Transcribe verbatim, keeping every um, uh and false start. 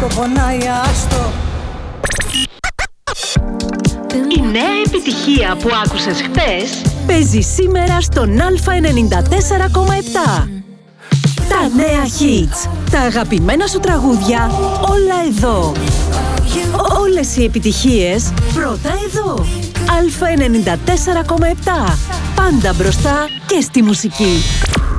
άστο, πονάει άστο. Η νέα επιτυχία που άκουσες χτες παίζει σήμερα στον Α ενενήντα τέσσερα κόμμα επτά. Τα νέα hits, τα αγαπημένα σου τραγούδια, όλα εδώ. Όλες οι επιτυχίες πρώτα εδώ. Α ενενήντα τέσσερα κόμμα επτά. Πάντα μπροστά και στη μουσική.